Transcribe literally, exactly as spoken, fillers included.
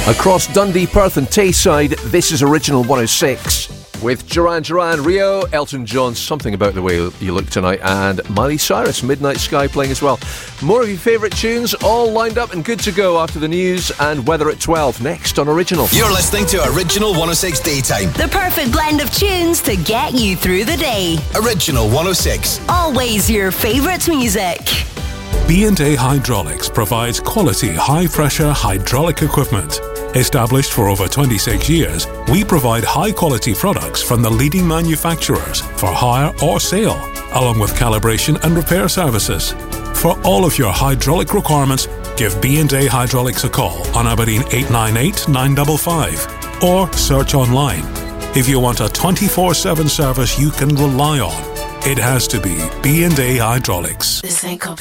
Across Dundee, Perth and Tayside, this is Original one oh six. With Duran Duran, Rio, Elton John, Something About the Way You Look Tonight, and Miley Cyrus, Midnight Sky playing as well. More of your favourite tunes, all lined up and good to go after the news and weather at twelve. Next on Original. You're listening to Original one oh six Daytime. The perfect blend of tunes to get you through the day. Original one oh six. Always your favourite music. B and A Hydraulics provides quality, high-pressure hydraulic equipment. Established for over twenty-six years, we provide high-quality products from the leading manufacturers for hire or sale, along with calibration and repair services. For all of your hydraulic requirements, give B and A Hydraulics a call on Aberdeen eight nine eight, nine five five or search online. If you want a twenty-four seven service you can rely on, it has to be B and A Hydraulics. This ain't copy.